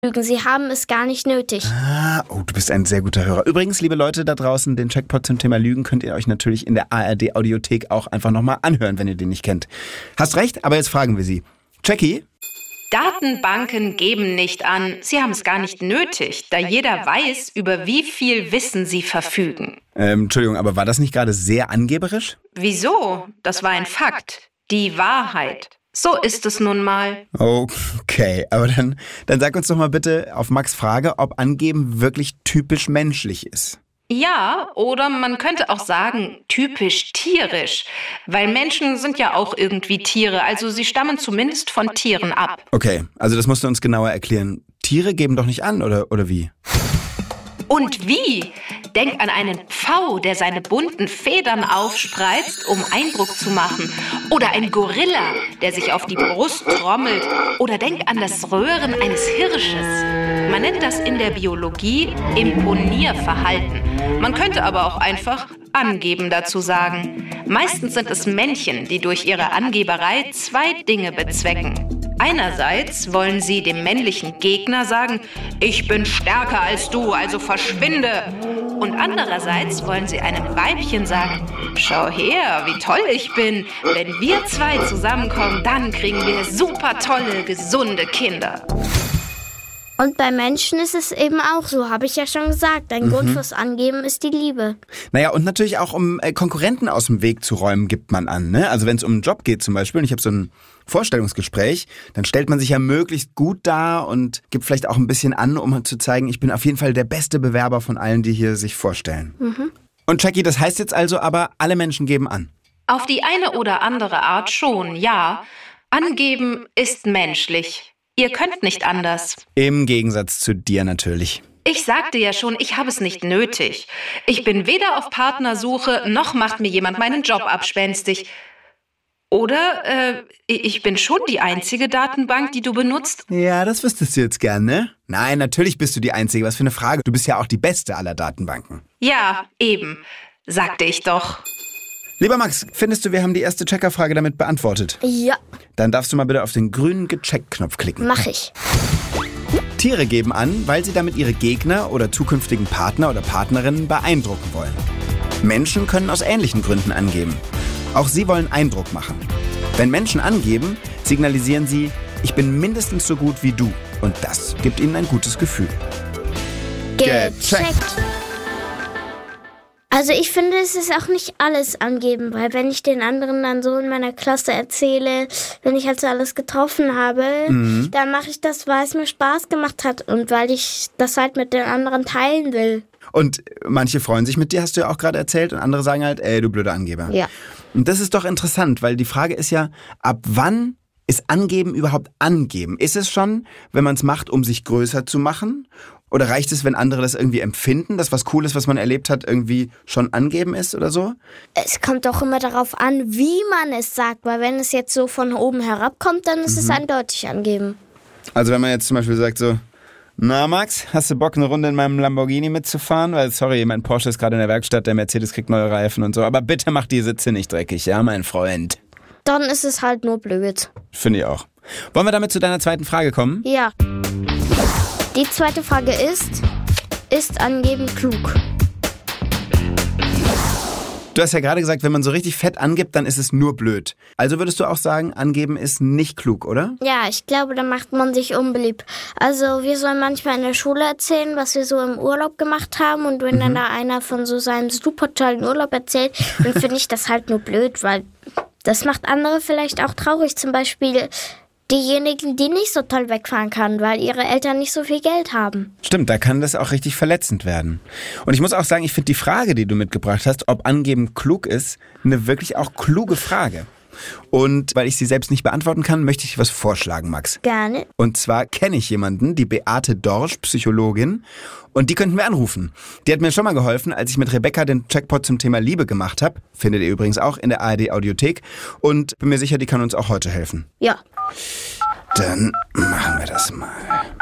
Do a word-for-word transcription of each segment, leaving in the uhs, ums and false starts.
lügen. Sie haben es gar nicht nötig. Ah, oh, du bist ein sehr guter Hörer. Übrigens, liebe Leute da draußen, den Checkpot zum Thema Lügen könnt ihr euch natürlich in der A R D-Audiothek auch einfach nochmal anhören, wenn ihr den nicht kennt. Hast recht, aber jetzt fragen wir sie. Jackie? Datenbanken geben nicht an, sie haben es gar nicht nötig, da jeder weiß, über wie viel Wissen sie verfügen. Ähm, Entschuldigung, aber war das nicht gerade sehr angeberisch? Wieso? Das war ein Fakt. Die Wahrheit. So ist es nun mal. Okay, aber dann, dann sag uns doch mal bitte auf Max' Frage, ob Angeben wirklich typisch menschlich ist. Ja, oder man könnte auch sagen, typisch tierisch. Weil Menschen sind ja auch irgendwie Tiere, also sie stammen zumindest von Tieren ab. Okay, also das musst du uns genauer erklären. Tiere geben doch nicht an, oder, oder wie? Und wie? Denk an einen Pfau, der seine bunten Federn aufspreizt, um Eindruck zu machen. Oder ein Gorilla, der sich auf die Brust trommelt. Oder denk an das Röhren eines Hirsches. Man nennt das in der Biologie Imponierverhalten. Man könnte aber auch einfach Angeben dazu sagen. Meistens sind es Männchen, die durch ihre Angeberei zwei Dinge bezwecken. Einerseits wollen sie dem männlichen Gegner sagen, ich bin stärker als du, also verschwinde. Und andererseits wollen sie einem Weibchen sagen, schau her, wie toll ich bin. Wenn wir zwei zusammenkommen, dann kriegen wir super tolle, gesunde Kinder. Und bei Menschen ist es eben auch so, habe ich ja schon gesagt. Ein mhm. Grund fürs Angeben ist die Liebe. Naja, und natürlich auch, um äh, Konkurrenten aus dem Weg zu räumen, gibt man an. Ne? Also wenn es um einen Job geht zum Beispiel, und ich habe so ein Vorstellungsgespräch, dann stellt man sich ja möglichst gut dar und gibt vielleicht auch ein bisschen an, um zu zeigen, ich bin auf jeden Fall der beste Bewerber von allen, die hier sich vorstellen. Mhm. Und Jackie, das heißt jetzt also aber, alle Menschen geben an? Auf die eine oder andere Art schon, ja. Angeben ist menschlich. Ihr könnt nicht anders. Im Gegensatz zu dir natürlich. Ich sagte ja schon, ich habe es nicht nötig. Ich bin weder auf Partnersuche, noch macht mir jemand meinen Job abspenstig. Oder äh, ich bin schon die einzige Datenbank, die du benutzt? Ja, das wüsstest du jetzt gern, ne? Nein, natürlich bist du die Einzige. Was für eine Frage. Du bist ja auch die beste aller Datenbanken. Ja, eben. Sagte ich doch. Lieber Max, findest du, wir haben die erste Checkerfrage damit beantwortet? Ja. Dann darfst du mal bitte auf den grünen Gecheckt-Knopf klicken. Mach ich. Tiere geben an, weil sie damit ihre Gegner oder zukünftigen Partner oder Partnerinnen beeindrucken wollen. Menschen können aus ähnlichen Gründen angeben. Auch sie wollen Eindruck machen. Wenn Menschen angeben, signalisieren sie, ich bin mindestens so gut wie du. Und das gibt ihnen ein gutes Gefühl. Gecheckt. Also ich finde, es ist auch nicht alles angeben, weil wenn ich den anderen dann so in meiner Klasse erzähle, wenn ich halt so alles getroffen habe, mhm. dann mache ich das, weil es mir Spaß gemacht hat und weil ich das halt mit den anderen teilen will. Und manche freuen sich mit dir, hast du ja auch gerade erzählt, und andere sagen halt, ey, du blöder Angeber. Ja. Und das ist doch interessant, weil die Frage ist ja, ab wann ist Angeben überhaupt Angeben? Ist es schon, wenn man es macht, um sich größer zu machen? Oder reicht es, wenn andere das irgendwie empfinden, dass was Cooles, was man erlebt hat, irgendwie schon angeben ist oder so? Es kommt doch immer darauf an, wie man es sagt, weil wenn es jetzt so von oben herabkommt, dann ist mhm. es eindeutig angeben. Also wenn man jetzt zum Beispiel sagt so, na Max, hast du Bock, eine Runde in meinem Lamborghini mitzufahren? Weil, sorry, mein Porsche ist gerade in der Werkstatt, der Mercedes kriegt neue Reifen und so. Aber bitte mach die Sitze nicht dreckig, ja, mein Freund? Dann ist es halt nur blöd. Finde ich auch. Wollen wir damit zu deiner zweiten Frage kommen? Ja. Die zweite Frage ist, ist Angeben klug? Du hast ja gerade gesagt, wenn man so richtig fett angibt, dann ist es nur blöd. Also würdest du auch sagen, Angeben ist nicht klug, oder? Ja, ich glaube, da macht man sich unbeliebt. Also wir sollen manchmal in der Schule erzählen, was wir so im Urlaub gemacht haben. Und wenn mhm. dann da einer von so seinem super tollen Urlaub erzählt, dann finde ich das halt nur blöd, weil das macht andere vielleicht auch traurig. Zum Beispiel diejenigen, die nicht so toll wegfahren können, weil ihre Eltern nicht so viel Geld haben. Stimmt, da kann das auch richtig verletzend werden. Und ich muss auch sagen, ich finde die Frage, die du mitgebracht hast, ob Angeben klug ist, eine wirklich auch kluge Frage. Und weil ich sie selbst nicht beantworten kann, möchte ich was vorschlagen, Max. Gerne. Und zwar kenne ich jemanden, die Beate Dorsch, Psychologin, und die könnten wir anrufen. Die hat mir schon mal geholfen, als ich mit Rebecca den Checkpot zum Thema Liebe gemacht habe. Findet ihr übrigens auch in der A R D-Audiothek. Und bin mir sicher, die kann uns auch heute helfen. Ja. Dann machen wir das mal.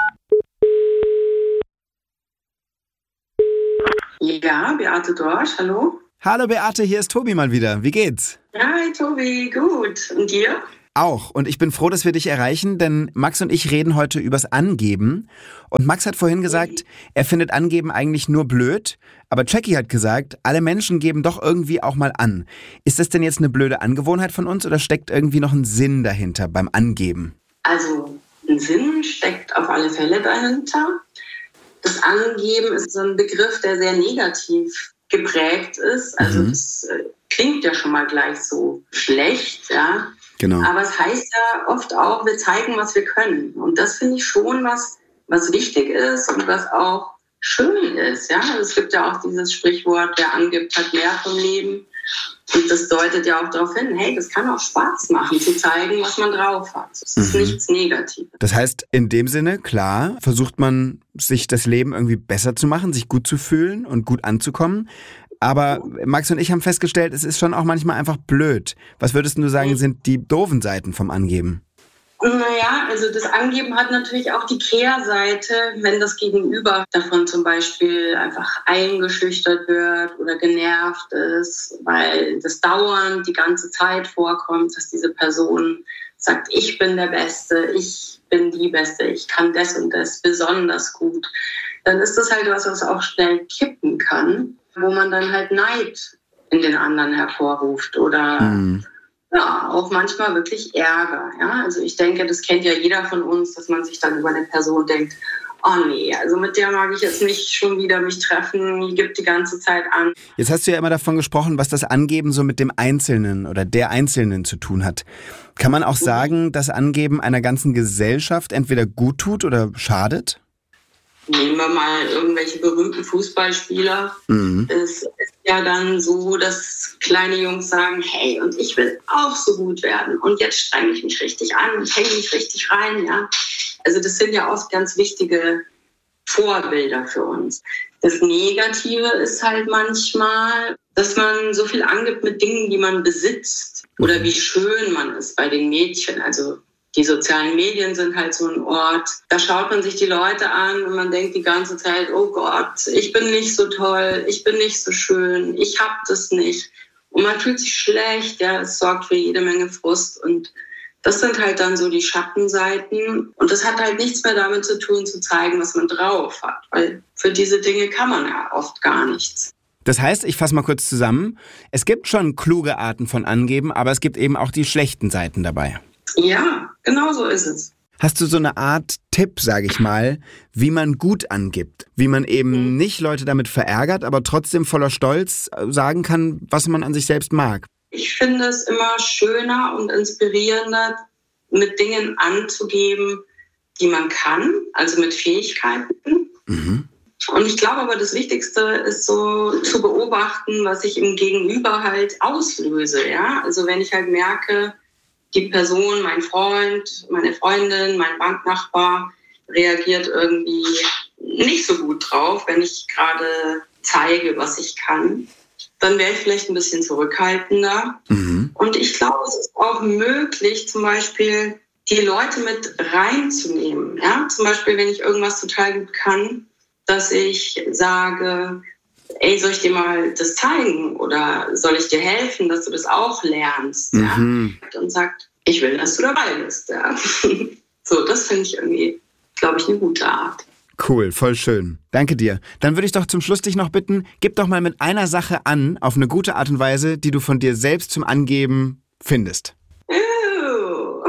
Ja, Beate Dorsch, hallo. Hallo Beate, hier ist Tobi mal wieder. Wie geht's? Hi Tobi, gut. Und dir? Auch. Und ich bin froh, dass wir dich erreichen, denn Max und ich reden heute übers Angeben. Und Max hat vorhin gesagt, er findet Angeben eigentlich nur blöd. Aber Jackie hat gesagt, alle Menschen geben doch irgendwie auch mal an. Ist das denn jetzt eine blöde Angewohnheit von uns oder steckt irgendwie noch ein Sinn dahinter beim Angeben? Also ein Sinn steckt auf alle Fälle dahinter. Das Angeben ist so ein Begriff, der sehr negativ geprägt ist. Also mhm. das äh, klingt ja schon mal gleich so schlecht, ja. Genau. Aber es heißt ja oft auch, wir zeigen, was wir können. Und das finde ich schon was, was wichtig ist und was auch schön ist. Ja? Also es gibt ja auch dieses Sprichwort, wer angibt, hat mehr vom Leben. Und das deutet ja auch darauf hin, hey, das kann auch Spaß machen, zu zeigen, was man drauf hat. Das ist mhm. nichts Negatives. Das heißt, in dem Sinne, klar, versucht man, sich das Leben irgendwie besser zu machen, sich gut zu fühlen und gut anzukommen. Aber Max und ich haben festgestellt, es ist schon auch manchmal einfach blöd. Was würdest du sagen, sind die doofen Seiten vom Angeben? Naja, also das Angeben hat natürlich auch die Kehrseite, wenn das Gegenüber davon zum Beispiel einfach eingeschüchtert wird oder genervt ist, weil das dauernd die ganze Zeit vorkommt, dass diese Person sagt, ich bin der Beste, ich bin die Beste, ich kann das und das besonders gut. Dann ist das halt was, was auch schnell kippen kann, wo man dann halt Neid in den anderen hervorruft oder mhm. ja, auch manchmal wirklich Ärger. Ja? Also ich denke, das kennt ja jeder von uns, dass man sich dann über eine Person denkt, oh nee, also mit der mag ich jetzt nicht schon wieder mich treffen, die gibt die ganze Zeit an. Jetzt hast du ja immer davon gesprochen, was das Angeben so mit dem Einzelnen oder der Einzelnen zu tun hat. Kann man auch sagen, dass Angeben einer ganzen Gesellschaft entweder gut tut oder schadet? Nehmen wir mal irgendwelche berühmten Fußballspieler. Mhm. Es ist ja dann so, dass kleine Jungs sagen, hey, und ich will auch so gut werden. Und jetzt strenge ich mich richtig an und hänge mich richtig rein. Ja? Also das sind ja oft ganz wichtige Vorbilder für uns. Das Negative ist halt manchmal, dass man so viel angibt mit Dingen, die man besitzt. Oder wie schön man ist bei den Mädchen. Also die sozialen Medien sind halt so ein Ort, da schaut man sich die Leute an und man denkt die ganze Zeit, oh Gott, ich bin nicht so toll, ich bin nicht so schön, ich hab das nicht. Und man fühlt sich schlecht, ja, es sorgt für jede Menge Frust. Und das sind halt dann so die Schattenseiten. Und das hat halt nichts mehr damit zu tun, zu zeigen, was man drauf hat. Weil für diese Dinge kann man ja oft gar nichts. Das heißt, ich fasse mal kurz zusammen, es gibt schon kluge Arten von Angeben, aber es gibt eben auch die schlechten Seiten dabei. Ja, genau so ist es. Hast du so eine Art Tipp, sage ich mal, wie man gut angibt? Wie man eben nicht Leute damit verärgert, aber trotzdem voller Stolz sagen kann, was man an sich selbst mag? Ich finde es immer schöner und inspirierender, mit Dingen anzugeben, die man kann, also mit Fähigkeiten. Mhm. Und ich glaube aber, das Wichtigste ist so zu beobachten, was ich im Gegenüber halt auslöse. Ja? Also wenn ich halt merke, die Person, mein Freund, meine Freundin, mein Banknachbar reagiert irgendwie nicht so gut drauf, wenn ich gerade zeige, was ich kann, dann wäre ich vielleicht ein bisschen zurückhaltender. Mhm. Und ich glaube, es ist auch möglich, zum Beispiel die Leute mit reinzunehmen. Ja? Zum Beispiel, wenn ich irgendwas total gut kann, dass ich sage, ey, soll ich dir mal das zeigen oder soll ich dir helfen, dass du das auch lernst? Mhm. Ja? Und sagt, ich will, dass du dabei bist. Ja? So, das finde ich irgendwie, glaube ich, eine gute Art. Cool, voll schön. Danke dir. Dann würde ich doch zum Schluss dich noch bitten, gib doch mal mit einer Sache an, auf eine gute Art und Weise, die du von dir selbst zum Angeben findest. Oh.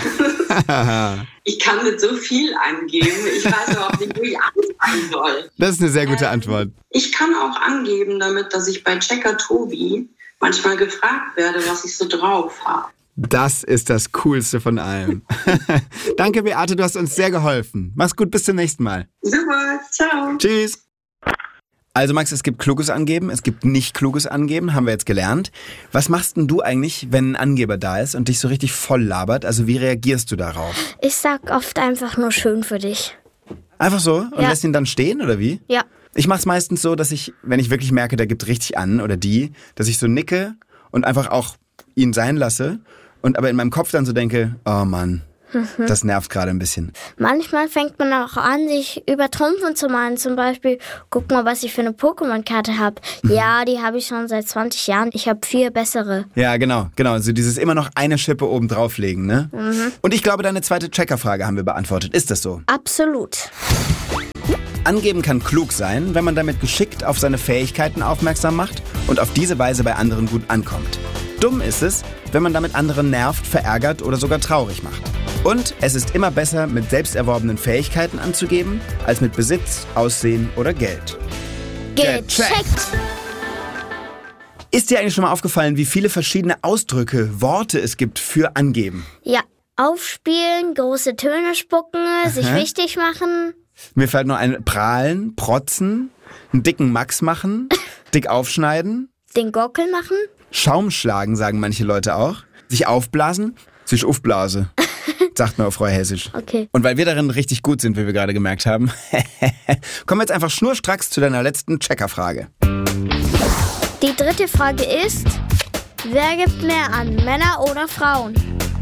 Ich kann mit so viel angeben. Ich weiß überhaupt nicht, wo ich anfangen soll. Das ist eine sehr gute ähm, Antwort. Ich kann auch angeben damit, dass ich bei Checker Tobi manchmal gefragt werde, was ich so drauf habe. Das ist das Coolste von allem. Danke, Beate, du hast uns sehr geholfen. Mach's gut, bis zum nächsten Mal. Super, ciao. Tschüss. Also Max, es gibt kluges Angeben, es gibt nicht kluges Angeben, haben wir jetzt gelernt. Was machst denn du eigentlich, wenn ein Angeber da ist und dich so richtig voll labert? Also wie reagierst du darauf? Ich sag oft einfach nur schön für dich. Einfach so? Und ja. lässt ihn dann stehen, oder wie? Ja. Ich mach's meistens so, dass ich, wenn ich wirklich merke, der gibt richtig an, oder die, dass ich so nicke und einfach auch ihn sein lasse und aber in meinem Kopf dann so denke, oh Mann, Mhm. Das nervt gerade ein bisschen. Manchmal fängt man auch an, sich übertrumpfen zu meinen. Zum Beispiel, guck mal, was ich für eine Pokémon-Karte habe. Mhm. Ja, die habe ich schon seit zwanzig Jahren. Ich habe vier bessere. Ja, genau, genau. Also dieses immer noch eine Schippe oben drauflegen, ne? Mhm. Und ich glaube, deine zweite Checkerfrage haben wir beantwortet. Ist das so? Absolut. Angeben kann klug sein, wenn man damit geschickt auf seine Fähigkeiten aufmerksam macht und auf diese Weise bei anderen gut ankommt. Dumm ist es, wenn man damit anderen nervt, verärgert oder sogar traurig macht. Und es ist immer besser, mit selbst erworbenen Fähigkeiten anzugeben, als mit Besitz, Aussehen oder Geld. Gecheckt! Ist dir eigentlich schon mal aufgefallen, wie viele verschiedene Ausdrücke, Worte es gibt für angeben? Ja, aufspielen, große Töne spucken, Aha. sich wichtig machen. Mir fällt noch ein prahlen, protzen, einen dicken Max machen, dick aufschneiden. Den Gockel machen. Schaum schlagen, sagen manche Leute auch. Sich aufblasen, sich aufblase, sagt man auf Freuhessisch. Okay. Und weil wir darin richtig gut sind, wie wir gerade gemerkt haben, kommen wir jetzt einfach schnurstracks zu deiner letzten Checkerfrage. Die dritte Frage ist, wer gibt mehr an, Männer oder Frauen?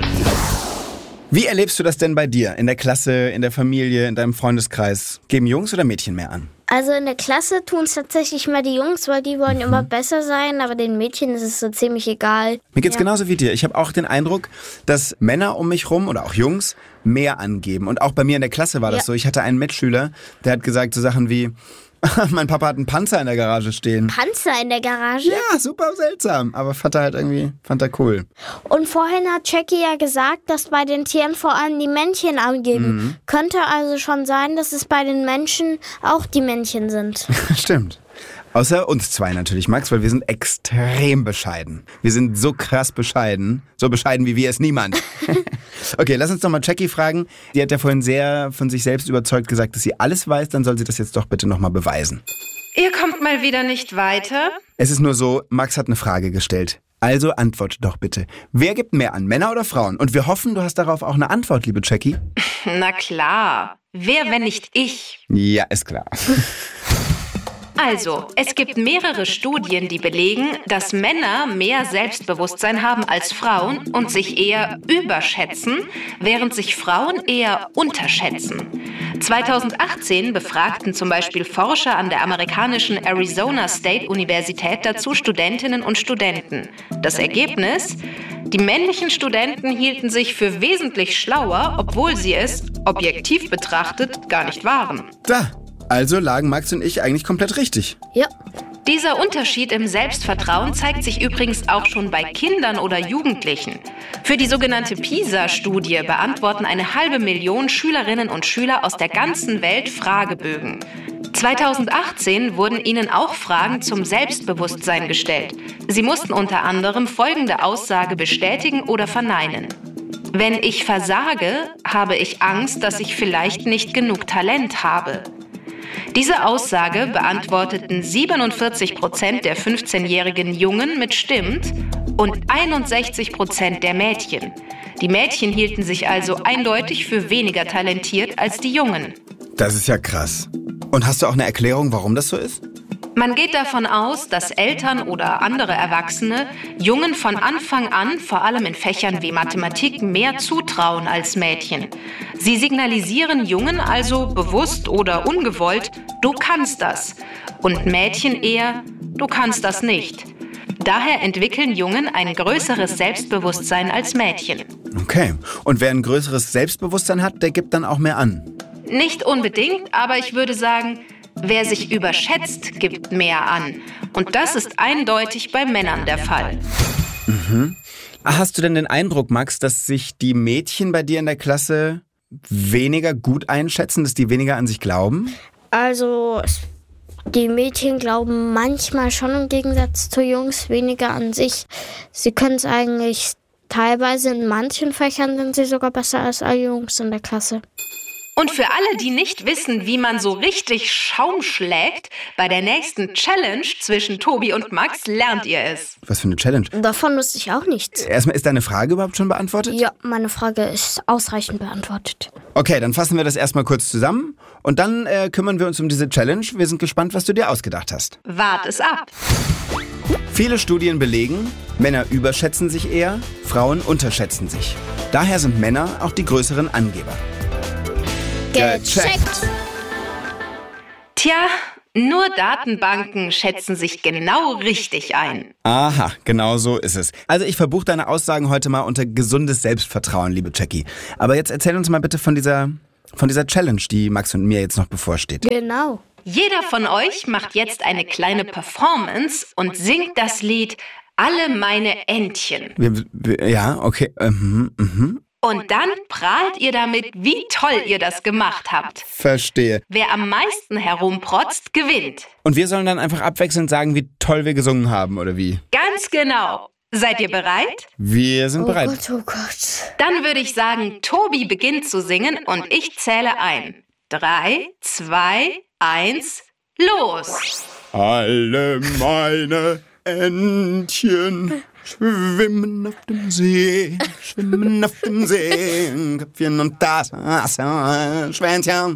Wie erlebst du das denn bei dir? In der Klasse, in der Familie, in deinem Freundeskreis? Geben Jungs oder Mädchen mehr an? Also in der Klasse tun es tatsächlich mehr die Jungs, weil die wollen mhm. immer besser sein, aber den Mädchen ist es so ziemlich egal. Mir geht's ja. genauso wie dir. Ich habe auch den Eindruck, dass Männer um mich rum oder auch Jungs mehr angeben. Und auch bei mir in der Klasse war das ja. so. Ich hatte einen Mitschüler, der hat gesagt so Sachen wie, mein Papa hat einen Panzer in der Garage stehen. Panzer in der Garage? Ja, super seltsam. Aber fand er halt irgendwie, fand er cool. Und vorhin hat Jackie ja gesagt, dass bei den Tieren vor allem die Männchen angeben. Mhm. Könnte also schon sein, dass es bei den Menschen auch die Männchen sind. Stimmt. Außer uns zwei natürlich, Max, weil wir sind extrem bescheiden. Wir sind so krass bescheiden. So bescheiden wie wir es niemand. Okay, lass uns doch mal Jackie fragen. Die hat ja vorhin sehr von sich selbst überzeugt gesagt, dass sie alles weiß. Dann soll sie das jetzt doch bitte nochmal beweisen. Ihr kommt mal wieder nicht weiter? Es ist nur so, Max hat eine Frage gestellt. Also antworte doch bitte. Wer gibt mehr an, Männer oder Frauen? Und wir hoffen, du hast darauf auch eine Antwort, liebe Jackie. Na klar. Wer, wenn nicht ich? Ja, ist klar. Also, es gibt mehrere Studien, die belegen, dass Männer mehr Selbstbewusstsein haben als Frauen und sich eher überschätzen, während sich Frauen eher unterschätzen. zweitausendachtzehn befragten zum Beispiel Forscher an der amerikanischen Arizona State Universität dazu Studentinnen und Studenten. Das Ergebnis? Die männlichen Studenten hielten sich für wesentlich schlauer, obwohl sie es, objektiv betrachtet, gar nicht waren. Da! Also lagen Max und ich eigentlich komplett richtig. Ja. Dieser Unterschied im Selbstvertrauen zeigt sich übrigens auch schon bei Kindern oder Jugendlichen. Für die sogenannte PISA-Studie beantworten eine halbe Million Schülerinnen und Schüler aus der ganzen Welt Fragebögen. zweitausendachtzehn wurden ihnen auch Fragen zum Selbstbewusstsein gestellt. Sie mussten unter anderem folgende Aussage bestätigen oder verneinen. Wenn ich versage, habe ich Angst, dass ich vielleicht nicht genug Talent habe. Diese Aussage beantworteten siebenundvierzig Prozent der fünfzehnjährigen Jungen mit Stimmt und einundsechzig Prozent der Mädchen. Die Mädchen hielten sich also eindeutig für weniger talentiert als die Jungen. Das ist ja krass. Und hast du auch eine Erklärung, warum das so ist? Man geht davon aus, dass Eltern oder andere Erwachsene Jungen von Anfang an, vor allem in Fächern wie Mathematik, mehr zutrauen als Mädchen. Sie signalisieren Jungen also bewusst oder ungewollt, du kannst das. Und Mädchen eher, du kannst das nicht. Daher entwickeln Jungen ein größeres Selbstbewusstsein als Mädchen. Okay. Und wer ein größeres Selbstbewusstsein hat, der gibt dann auch mehr an? Nicht unbedingt, aber ich würde sagen, wer sich überschätzt, gibt mehr an. Und das ist eindeutig bei Männern der Fall. Mhm. Hast du denn den Eindruck, Max, dass sich die Mädchen bei dir in der Klasse weniger gut einschätzen, dass die weniger an sich glauben? Also, die Mädchen glauben manchmal schon im Gegensatz zu Jungs weniger an sich. Sie können es eigentlich teilweise in manchen Fächern sind sie sogar besser als alle Jungs in der Klasse. Und für alle, die nicht wissen, wie man so richtig Schaum schlägt, bei der nächsten Challenge zwischen Tobi und Max lernt ihr es. Was für eine Challenge? Davon wusste ich auch nichts. Erstmal, ist deine Frage überhaupt schon beantwortet? Ja, meine Frage ist ausreichend beantwortet. Okay, dann fassen wir das erstmal kurz zusammen und dann äh, kümmern wir uns um diese Challenge. Wir sind gespannt, was du dir ausgedacht hast. Wart es ab. Viele Studien belegen, Männer überschätzen sich eher, Frauen unterschätzen sich. Daher sind Männer auch die größeren Angeber. Gecheckt! Tja, nur Datenbanken schätzen sich genau richtig ein. Aha, genau so ist es. Also ich verbuche deine Aussagen heute mal unter gesundes Selbstvertrauen, liebe Jackie. Aber jetzt erzähl uns mal bitte von dieser, von dieser Challenge, die Max und mir jetzt noch bevorsteht. Genau. Jeder von euch macht jetzt eine kleine Performance und singt das Lied Alle meine Entchen. Wir, wir, ja, okay. Mhm, mhm. Und dann prahlt ihr damit, wie toll ihr das gemacht habt. Verstehe. Wer am meisten herumprotzt, gewinnt. Und wir sollen dann einfach abwechselnd sagen, wie toll wir gesungen haben, oder wie? Ganz genau. Seid ihr bereit? Wir sind Oh bereit. Gott, oh Gott. Dann würde ich sagen, Tobi beginnt zu singen und ich zähle ein. Drei, zwei, eins, los! Alle meine Entchen schwimmen auf dem See, schwimmen auf dem See, Köpfchen und das Schwänzchen.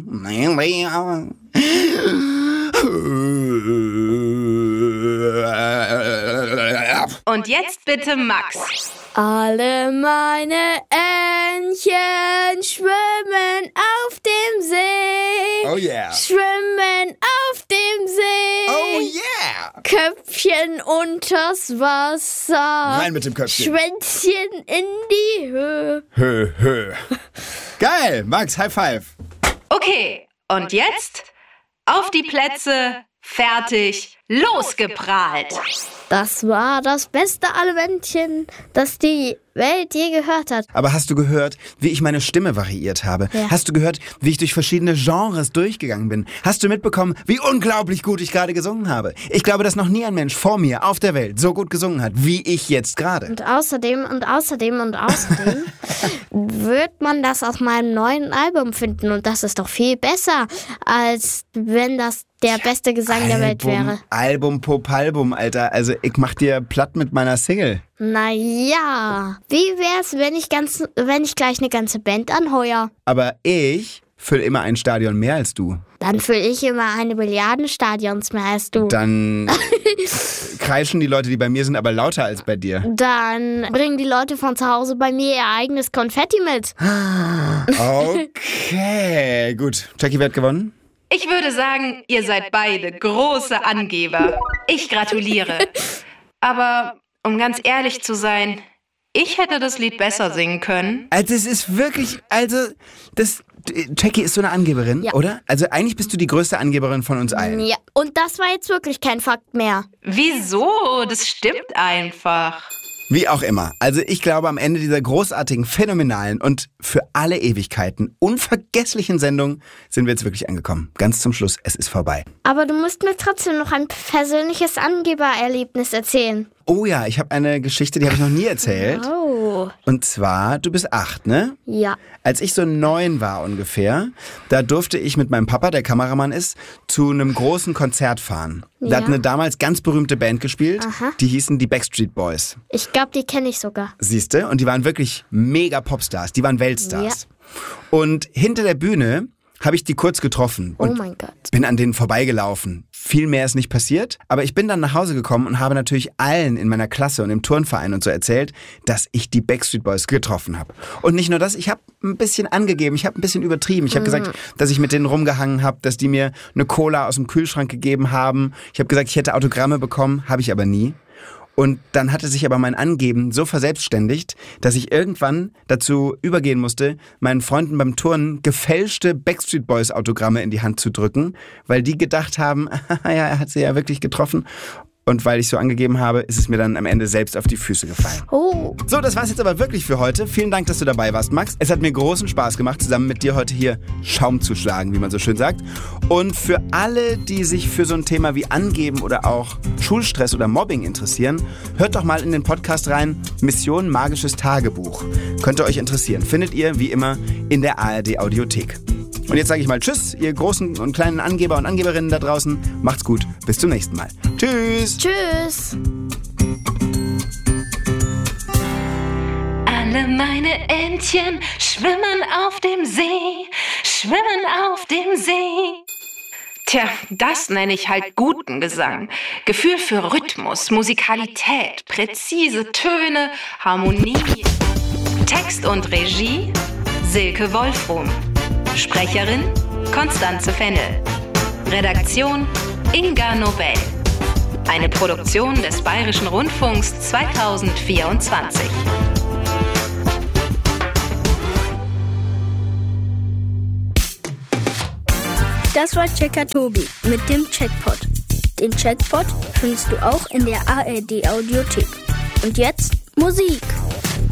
Und jetzt bitte Max. Alle meine Entchen schwimmen auf dem See. Oh yeah. Schwimmen auf dem See. Oh yeah. Köpfchen unters Wasser. Rein mit dem Köpfchen. Schwänzchen in die Höhe. Hö, hö. Geil, Max, High Five. Okay, und jetzt auf die Plätze, fertig, losgeprahlt. Das war das beste Adventchen, das die Welt je gehört hat. Aber hast du gehört, wie ich meine Stimme variiert habe? Ja. Hast du gehört, wie ich durch verschiedene Genres durchgegangen bin? Hast du mitbekommen, wie unglaublich gut ich gerade gesungen habe? Ich glaube, dass noch nie ein Mensch vor mir auf der Welt so gut gesungen hat, wie ich jetzt gerade. Und außerdem und außerdem und außerdem wird man das auf meinem neuen Album finden. Und das ist doch viel besser, als wenn das der beste Gesang der Welt wäre. Album, Popalbum, Alter. Also ich mach dir platt mit meiner Single. Naja, wie wär's, wenn ich, ganz, wenn ich gleich eine ganze Band anheuer? Aber ich fülle immer ein Stadion mehr als du. Dann fülle ich immer eine Milliarden Stadions mehr als du. Dann kreischen die Leute, die bei mir sind, aber lauter als bei dir. Dann bringen die Leute von zu Hause bei mir ihr eigenes Konfetti mit. Okay, gut. Jackie, wer hat gewonnen? Ich würde sagen, ihr seid beide große Angeber. Ich gratuliere. Aber um ganz ehrlich zu sein, ich hätte das Lied besser singen können. Also es ist wirklich, also das, Jackie ist so eine Angeberin, Ja. oder? Also eigentlich bist du die größte Angeberin von uns allen. Ja, und das war jetzt wirklich kein Fakt mehr. Wieso? Das stimmt einfach. Wie auch immer. Also ich glaube, am Ende dieser großartigen, phänomenalen und für alle Ewigkeiten unvergesslichen Sendung sind wir jetzt wirklich angekommen. Ganz zum Schluss, es ist vorbei. Aber du musst mir trotzdem noch ein persönliches Angebererlebnis erzählen. Oh ja, ich habe eine Geschichte, die habe ich noch nie erzählt. Oh. Und zwar, du bist acht, ne? Ja. Als ich so neun war ungefähr, da durfte ich mit meinem Papa, der Kameramann ist, zu einem großen Konzert fahren. Da Ja. hat eine damals ganz berühmte Band gespielt, Aha. die hießen die Backstreet Boys. Ich glaube, die kenne ich sogar. Siehste? Und die waren wirklich mega Popstars, die waren Weltstars. Und hinter der Bühne habe ich die kurz getroffen Oh und mein Gott. bin an denen vorbeigelaufen. Viel mehr ist nicht passiert, aber ich bin dann nach Hause gekommen und habe natürlich allen in meiner Klasse und im Turnverein und so erzählt, dass ich die Backstreet Boys getroffen habe. Und nicht nur das, ich habe ein bisschen angegeben, ich habe ein bisschen übertrieben. Ich habe gesagt, dass ich mit denen rumgehangen habe, dass die mir eine Cola aus dem Kühlschrank gegeben haben. Ich habe gesagt, ich hätte Autogramme bekommen, habe ich aber nie. Und dann hatte sich aber mein Angeben so verselbstständigt, dass ich irgendwann dazu übergehen musste, meinen Freunden beim Turnen gefälschte Backstreet Boys Autogramme in die Hand zu drücken, weil die gedacht haben, ja, er hat sie ja wirklich getroffen. Und weil ich so angegeben habe, ist es mir dann am Ende selbst auf die Füße gefallen. Oh. So, das war's jetzt aber wirklich für heute. Vielen Dank, dass du dabei warst, Max. Es hat mir großen Spaß gemacht, zusammen mit dir heute hier Schaum zu schlagen, wie man so schön sagt. Und für alle, die sich für so ein Thema wie Angeben oder auch Schulstress oder Mobbing interessieren, hört doch mal in den Podcast rein, Mission Magisches Tagebuch. Könnte euch interessieren. Findet ihr, wie immer, in der A R D Audiothek. Und jetzt sage ich mal Tschüss, ihr großen und kleinen Angeber und Angeberinnen da draußen. Macht's gut, bis zum nächsten Mal. Tschüss. Tschüss. Alle meine Entchen schwimmen auf dem See, schwimmen auf dem See. Tja, das nenne ich halt guten Gesang. Gefühl für Rhythmus, Musikalität, präzise Töne, Harmonie. Text und Regie Silke Wolfrum. Sprecherin Constanze Fennel. Redaktion Inga Nobel. Eine Produktion des Bayerischen Rundfunks zweitausendvierundzwanzig. Das war Checker Tobi mit dem Checkpot. Den Checkpot findest du auch in der A R D Audiothek. Und jetzt Musik.